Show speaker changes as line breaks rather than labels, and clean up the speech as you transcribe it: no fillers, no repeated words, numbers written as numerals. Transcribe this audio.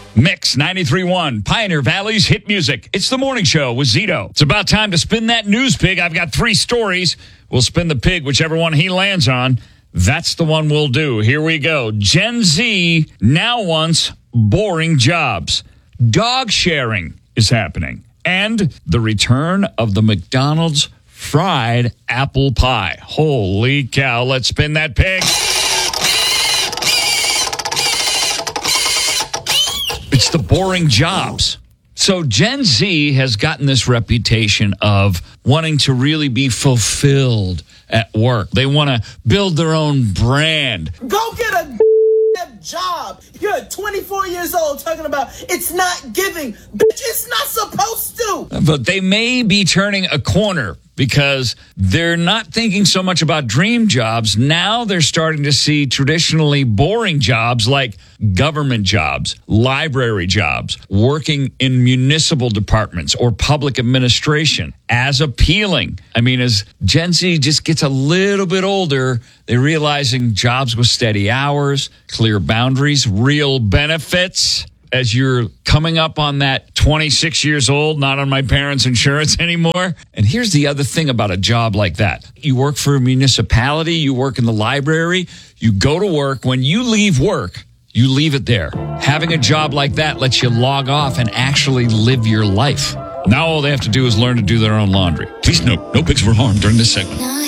Mix 93.1, Pioneer Valley's hit music. It's the morning show with Zito. It's about time to spin that news pig. I've got 3 stories. We'll spin the pig, whichever one he lands on. That's the one we'll do. Here we go. Gen Z now wants boring jobs. Dog sharing is happening. And the return of the McDonald's fried apple pie. Holy cow. Let's spin that pig. It's the boring jobs. So Gen Z has gotten this reputation of wanting to really be fulfilled at work. They want to build their own brand.
Go get a job. You're 24 years old talking about it's not giving. Bitch, it's not supposed to.
But they may be turning a corner because they're not thinking so much about dream jobs. Now they're starting to see traditionally boring jobs like government jobs, library jobs, working in municipal departments or public administration as appealing. I mean, as Gen Z just gets a little bit older, they're realizing jobs with steady hours, clear boundaries, real benefits. As you're coming up on that 26 years old, not on my parents' insurance anymore. And here's the other thing about a job like that. You work for a municipality, you work in the library, you go to work. When you leave work, you leave it there. Having a job like that lets you log off and actually live your life. Now all they have to do is learn to do their own laundry. Please note, no pigs were harmed during this segment.